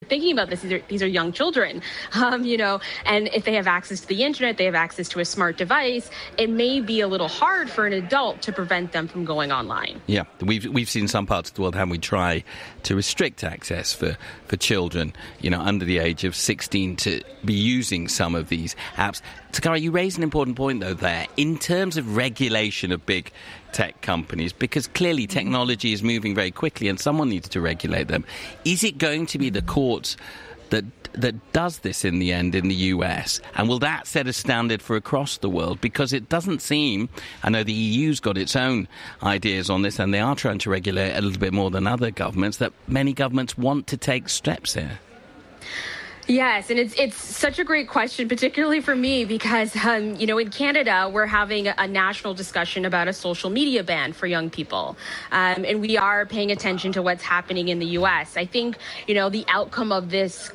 thinking about this. These are young children, and if they have access to the internet, they have access to a smart device, it may be a little hard for an adult to prevent them from going online. Yeah, we've seen some parts of the world, haven't we, try to restrict access for children, under the age of 16 to be using some of these apps. Takara, you raise an important point, though, there, in terms of regulation of big tech companies, because clearly technology is moving very quickly and someone needs to regulate them. Is it going to be the courts that does this in the end in the US? And will that set a standard for across the world? Because it doesn't seem, I know the EU's got its own ideas on this and they are trying to regulate a little bit more than other governments, that many governments want to take steps here. Yes, and it's such a great question, particularly for me, because, in Canada, we're having a national discussion about a social media ban for young people. And we are paying attention to what's happening in the U.S. I think, the outcome of this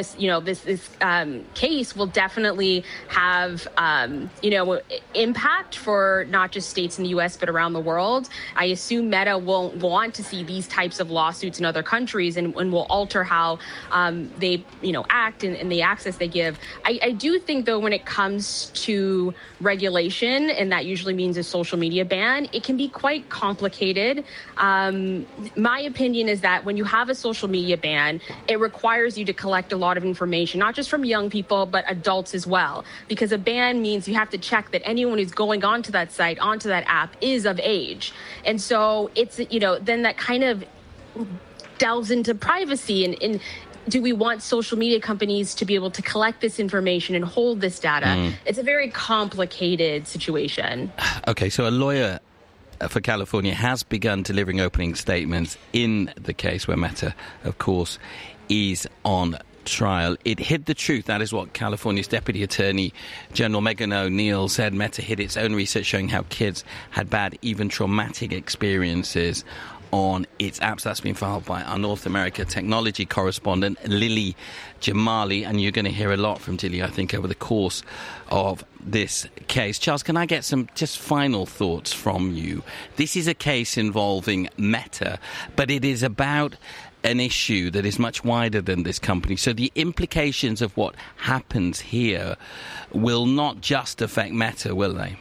case will definitely have, impact for not just states in the U.S., but around the world. I assume Meta won't want to see these types of lawsuits in other countries and will alter how they, act and the access they give. I do think, though, when it comes to regulation, and that usually means a social media ban, it can be quite complicated. My opinion is that when you have a social media ban, it requires you to collect a lot of information, not just from young people, but adults as well. Because a ban means you have to check that anyone who's going onto that site, onto that app, is of age. And so it's, then that kind of delves into privacy and do we want social media companies to be able to collect this information and hold this data? It's a very complicated situation. Okay, so a lawyer for California has begun delivering opening statements in the case where Meta, of course, is on trial. It hid the truth. That is what California's Deputy Attorney General Megan O'Neill said. Meta hid its own research showing how kids had bad, even traumatic experiences on its apps. That's been filed by our North America technology correspondent, Lily Jamali, and you're going to hear a lot from Lily, I think, over the course of this case. Charles, can I get some just final thoughts from you? This is a case involving Meta, but it is about an issue that is much wider than this company. So the implications of what happens here will not just affect Meta, will they?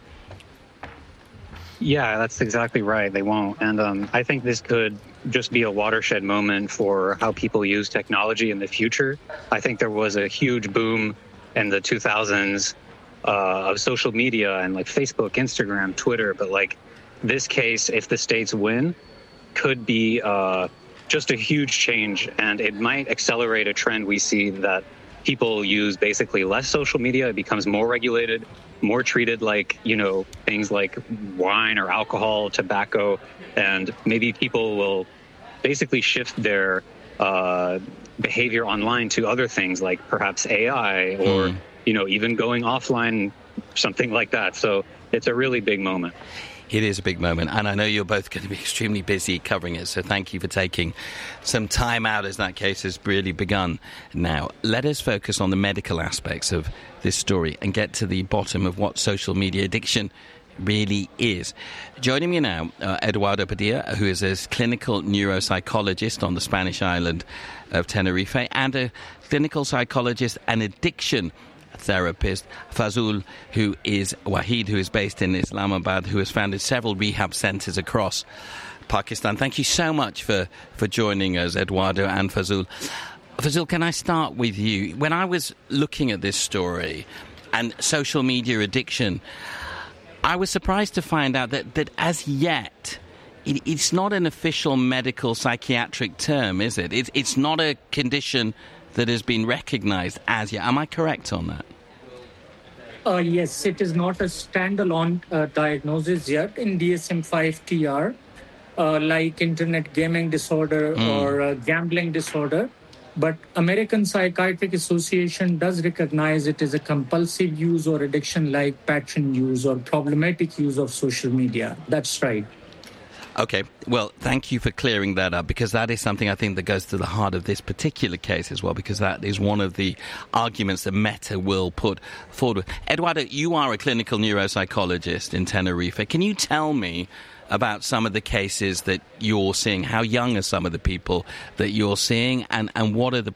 Yeah, that's exactly right. They won't. And I think this could just be a watershed moment for how people use technology in the future. I think there was a huge boom in the 2000s of social media and like Facebook, Instagram, Twitter. But like this case, if the states win, could be just a huge change. And it might accelerate a trend we see that people use basically less social media. It becomes more regulated, more treated like, things like wine or alcohol, tobacco, and maybe people will basically shift their behavior online to other things like perhaps AI or, even going offline, something like that. So it's a really big moment. It is a big moment, and I know you're both going to be extremely busy covering it, so thank you for taking some time out as that case has really begun now. Let us focus on the medical aspects of this story and get to the bottom of what social media addiction really is. Joining me now, Eduardo Padilla, who is a clinical neuropsychologist on the Spanish island of Tenerife, and a clinical psychologist and addiction therapist, Fazul, who is based in Islamabad, who has founded several rehab centres across Pakistan. Thank you so much for joining us, Eduardo and Fazul. Fazul, can I start with you? When I was looking at this story and social media addiction, I was surprised to find out that as yet, it's not an official medical psychiatric term, is it? It's not a condition that has been recognized as yet. Am I correct on that? Yes, it is not a standalone diagnosis yet in DSM-5-TR, like internet gaming disorder or gambling disorder. But American Psychiatric Association does recognize it as a compulsive use or addiction like pattern use or problematic use of social media. That's right. Okay, well, thank you for clearing that up, because that is something I think that goes to the heart of this particular case as well, because that is one of the arguments that Meta will put forward. Eduardo, you are a clinical neuropsychologist in Tenerife. Can you tell me about some of the cases that you're seeing? How young are some of the people that you're seeing, and what are the